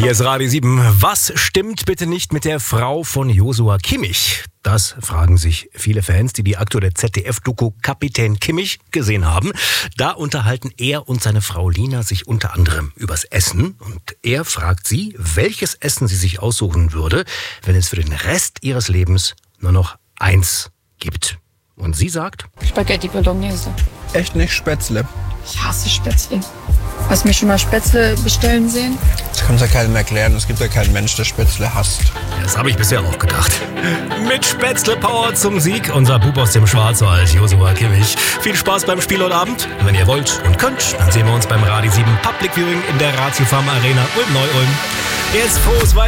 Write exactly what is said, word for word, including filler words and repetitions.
Hier ist Radio sieben. Was stimmt bitte nicht mit der Frau von Joshua Kimmich? Das fragen sich viele Fans, die die aktuelle Z D F-Doku Kapitän Kimmich gesehen haben. Da unterhalten er und seine Frau Lina sich unter anderem übers Essen. Und er fragt sie, welches Essen sie sich aussuchen würde, wenn es für den Rest ihres Lebens nur noch eins gibt. Und sie sagt: Spaghetti Bolognese. Echt nicht Spätzle. Ich hasse Spätzle. Hast du mich schon mal Spätzle bestellen sehen? Das kannst du ja keinem erklären. Es gibt ja keinen Mensch, der Spätzle hasst. Das habe ich bisher auch gedacht. Mit Spätzle Power zum Sieg, unser Bub aus dem Schwarzwald, Joshua Kimmich. Viel Spaß beim Spiel heute Abend. Wenn ihr wollt und könnt, dann sehen wir uns beim Radio sieben Public Viewing in der Ratiofarm Arena Ulm-Neu-Ulm. Jetzt frohes Weiter.